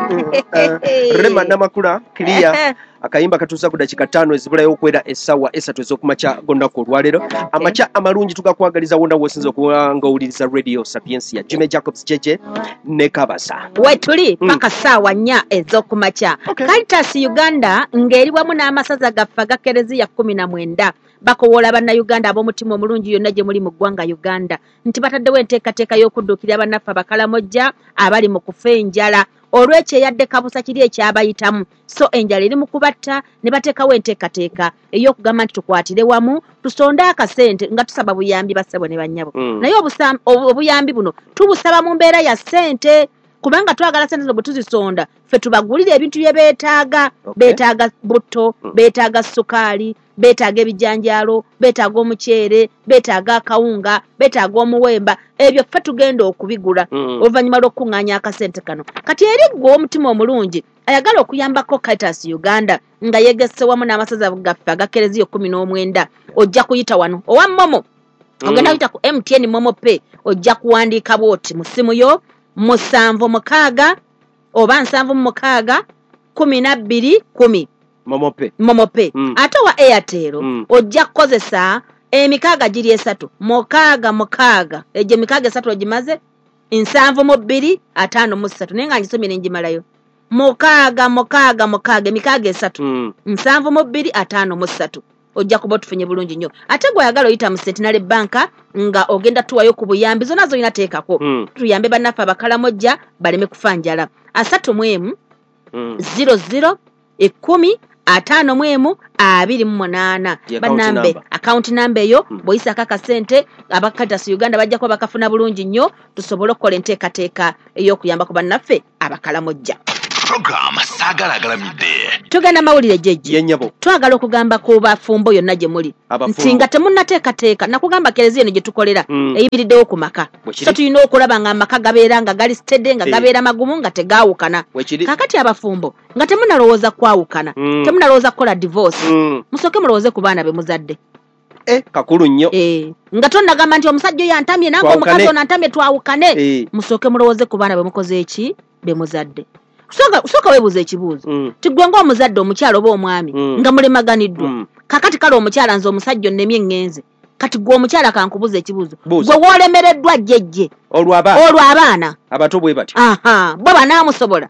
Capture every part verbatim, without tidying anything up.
Rema namakula clear akayimba katuusa ku dakika ttaano ezibulayo okwera essaawa essatu ez'okumakya gonna ku lwaleero amakya amalungi tugakwagaliza wonna wosinza okuba nga owuliriza radio Sapiensia Jimmy Jacobs Jeje ne Kabasa wetuli paka ssaawa nnya ez'okumakya Caritas Uganda ng'eri wamu n'amasaza gaffe agakereziya kkumi na mwenda bakowola bannayuganda ab'omutima omulungi yonna gye muli mu ggwanga Uganda nti bataddewo enteekateeka y'okudduukirira bannaffe abakalamojja abali mu kufa enjala olw'ekyeyadde kabusa kiri ekyabayitamu so enjala eri mu kubatta ne bateekawo enteekateeka ey'okugamba nti tukwatire wamu tusonde akasente nga tusaba buyambi bassebo ne bannyabo mm. naye obuyambi buno tubusaba mu mbeera ya ssente kubanga twagala ssente zino bwe tuzisonda ffe tubagulire ebintu bye beetaaga okay. beetaaga butto mm. beetaaga sukaali beetaaga ebijanjaalo beetaaga omuceere beetaaga akawunga beetaaga omuwemba ebyo ffe tugenda okubigula mm. oluvannyuma lw'okuŋŋaanya akasente kano kati eri ggwe omutima omulungi ayagala okuyambako Caritas Uganda nga yeegesse wamu n'amasaza gaffe agakereziya kkumi n'omwenda ojja kuyita wano owa momo mm. ogenda kuyita ku M T N momo pay ojja kuwandiika bw'oti mu ssimu yo musanvu mukaaga oba nsanvu mukaaga kumi na bbiri kumi momope momope mm. ate wa Airtel mm. ojja kukozesa emikaaga giri esatu mukaaga mukaaga eje mikaaga esatu ogimaze nsanvu mu bbiri ataano mu ssatu naye nga ngisomye ne ngimalayo mukaaga mukaaga mukaaga emikaaga esatu mm. nsanvu mu bbiri ataano mu ssatu ojja kuba tufunye bulungi nnyo ate gwe oyagala oyita mu Centenary Bank nga ogenda tuwayo ku buyambi zonna zolina teekako mm. tuyambe bannaffe abakalamojja baleme kufa njala asatu mu emu mm. ziro ziro ekkumi ataano mu emu abiri mu munaana bannambe account number eyo mm. bw'oyisa akakasente aba Caritas Uganda bajja kuba bakafuna bulungi nnyo tusobole okukola enteekateeka ey'okuyamba ku bannaffe abakalamojja. Program sagala galamide. Tugana mawulire jeje. Yenyabo. Twagala okugamba ku bafumbo yonna gye muli. Nti nga temunnateekateeka nakugamba kereziya ne gye tukolera mm. eyibiriddewo ku maka. So tulina okulaba nga amaka gabeera nga gali steady nga gabeera magumu nga tegaawukana. Kakati abafumbo nga temunnalowooza kwawukana. Mm. Temunnalowooza kukola divorce. Mm. Musooke mulowooze ku baana be muzadde. Eh kakulu nnyo. Eh nga tonnagamba nti omusajja oyo antamye nange omukazi ono antamye twawukane. Eh. Musooke mulowooze ku baana be mukoze eki be muzadde. Soka soka webuza ekibuuzo mm. tigwe ngo omuzadde omukyalo oba omwami mm. nga mulemaganiddwa mm. kakati kale omukyala nze omusajja onnemye ngenze kati gwe omukyala kankubuza ekibuuzo gwe woolemereddwa jjejje olwaba olwabaana abato bwe bati aha bwe banaamusobola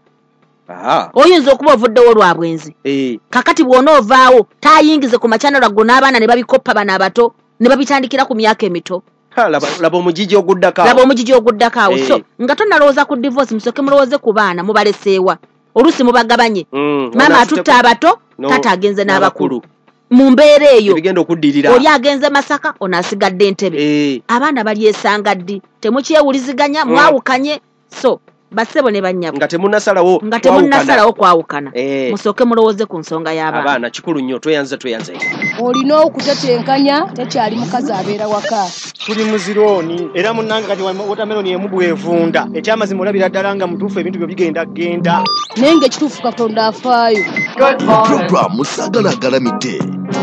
aha oyinza okuba ovuddewo olwabwenzi eh kakati bw'onoovaawo taayingize ku machanelo go n'abaana ne babikoppa bana abato ne babitandikira ku myaka emito laba laba omujiji oguddaka laba omujiji oguddaka awo hey. So nga tonnalowooza ku divorce musoke mulowooze ku baana mubaleseewa olusi mubagabanye mm, mama atutta abato no, tata agenze n'abakulu mu mbeera eyo bigenda okuddirira oli agenze Masaka ono asigadde Entebbe hey. Abaana bali esanga ddi temukyewuliziganya mm. mwawukanye so basebo ne bannyabo nga temunnasalawo nga temunnasalawo kwawukana eh. Musooke mulowooze ku nsonga y'abaana abaana kikulu nnyo tweyanze tweyanze olina okutetenkanya tekyali mukazi abeera waka tuli muzirooni era munnanga kati watermelon emu bwevunda ekyamazima olabira ddala nga mutuufu ebintu byo bigenda genda naye ng'ekituufu Katonda afaayo. Programu sagala galamidde